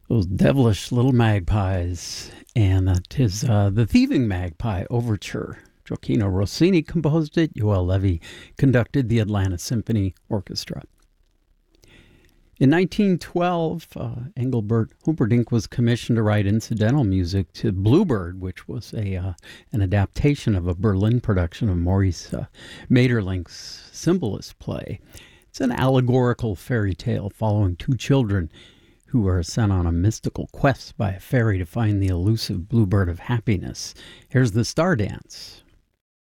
Those devilish little magpies. And that is the Thieving Magpie Overture. Gioacchino Rossini composed it. Joel Levy conducted the Atlanta Symphony Orchestra. In 1912, Engelbert Humperdinck was commissioned to write incidental music to Bluebird, which was an adaptation of a Berlin production of Maurice Maeterlinck's Symbolist play. It's an allegorical fairy tale following two children who are sent on a mystical quest by a fairy to find the elusive Bluebird of happiness. Here's the Star Dance.